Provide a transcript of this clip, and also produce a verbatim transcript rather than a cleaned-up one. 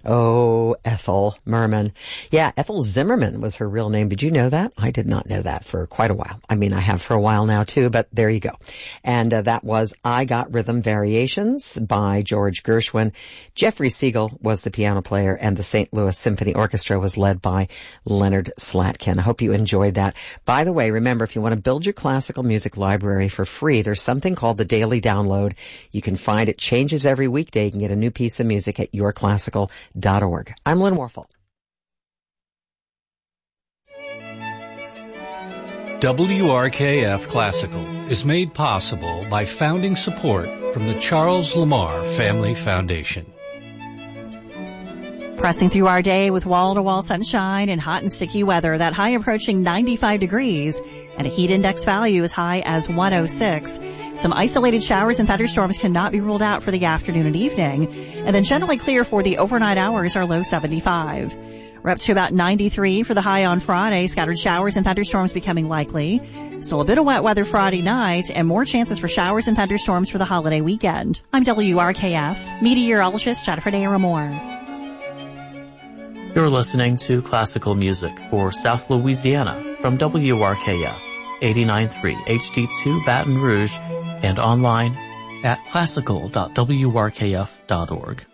Oh, Ethel Merman. Yeah, Ethel Zimmerman was her real name. Did you know that? I did not know that for quite a while. I mean, I have for a while now too, but there you go. And uh, that was I Got Rhythm Variations by George Gershwin. Jeffrey Siegel was the piano player, and the Saint Louis Symphony Orchestra was led by Leonard Slatkin. I hope you enjoyed that. By the way, remember, if you want to build your classical music library for free, there's something called the Daily Download. You can find it changes every weekday. You can get a new piece of music at your classical dot org. I'm Lynn Warfel. W R K F Classical is made possible by founding support from the Charles Lamar Family Foundation. Pressing through our day with wall-to-wall sunshine and hot and sticky weather, that high approaching ninety-five degrees and a heat index value as high as one oh six. Some isolated showers and thunderstorms cannot be ruled out for the afternoon and evening, and then generally clear for the overnight hours, our low seventy-five. We're up to about ninety-three for the high on Friday, scattered showers and thunderstorms becoming likely. Still a bit of wet weather Friday night, and more chances for showers and thunderstorms for the holiday weekend. I'm W R K F meteorologist Jennifer Dayra-Moore. You're listening to classical music for South Louisiana from W R K F eighty-nine point three H D two Baton Rouge and online at classical dot w r k f dot org.